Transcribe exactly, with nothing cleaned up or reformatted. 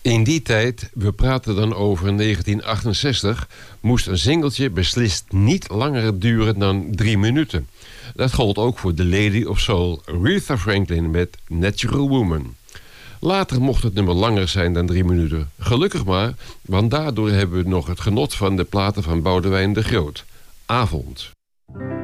In die tijd, we praten dan over negentien achtenzestig... moest een singeltje beslist niet langer duren dan drie minuten. Dat gold ook voor The Lady of Soul, Aretha Franklin met Natural Woman. Later mocht het nummer langer zijn dan drie minuten. Gelukkig maar, want daardoor hebben we nog het genot van de platen van Boudewijn de Groot. Avond.